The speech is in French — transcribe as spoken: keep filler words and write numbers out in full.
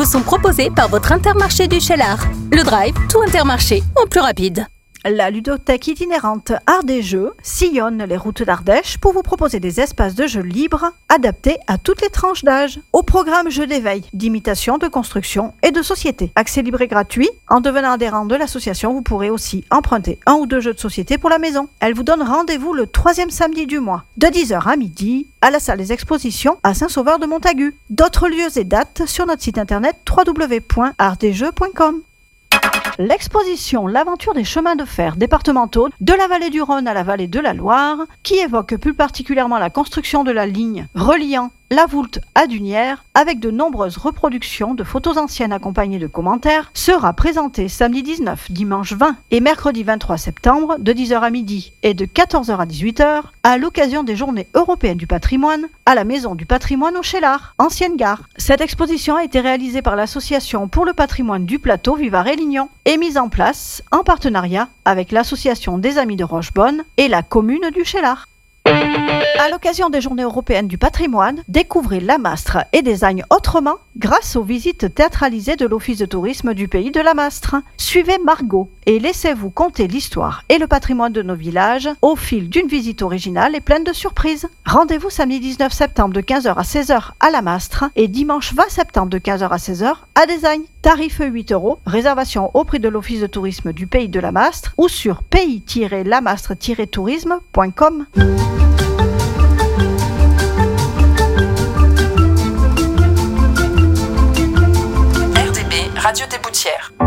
vous sont proposés par votre Intermarché du Cheylard. Le Drive, tout Intermarché, en plus rapide. La ludothèque itinérante Art des Jeux sillonne les routes d'Ardèche pour vous proposer des espaces de jeux libres adaptés à toutes les tranches d'âge. Au programme jeux d'éveil, d'imitation, de construction et de société. Accès libre et gratuit. En devenant adhérent de l'association, vous pourrez aussi emprunter un ou deux jeux de société pour la maison. Elle vous donne rendez-vous le troisième samedi du mois, de dix heures à midi, à la salle des expositions à Saint-Sauveur-de-Montagu. D'autres lieux et dates sur notre site internet w w w point art des jeux point com. L'exposition L'aventure des chemins de fer départementaux de la vallée du Rhône à la vallée de la Loire, qui évoque plus particulièrement la construction de la ligne reliant la Voulte à Dunières, avec de nombreuses reproductions de photos anciennes accompagnées de commentaires, sera présentée samedi dix-neuf, dimanche vingt et mercredi vingt-trois septembre de dix heures à midi et de quatorze heures à dix-huit heures à l'occasion des Journées européennes du patrimoine à la Maison du patrimoine au Cheylard, ancienne gare. Cette exposition a été réalisée par l'Association pour le patrimoine du plateau Vivarais-Lignon et mise en place en partenariat avec l'Association des Amis de Rochebonne et la commune du Cheylard. À l'occasion des Journées européennes du patrimoine, découvrez la Mastre et Design autrement grâce aux visites théâtralisées de l'Office de tourisme du pays de la Mastre. Suivez Margot et laissez-vous conter l'histoire et le patrimoine de nos villages au fil d'une visite originale et pleine de surprises. Rendez-vous samedi dix-neuf septembre de quinze heures à seize heures à la Mastre et dimanche vingt septembre de quinze heures à seize heures à Design. Tarif huit euros, réservation au prix de l'Office de tourisme du pays de la Mastre ou sur pays tiret lamastre tiret tourisme point com. Radio des Boutières.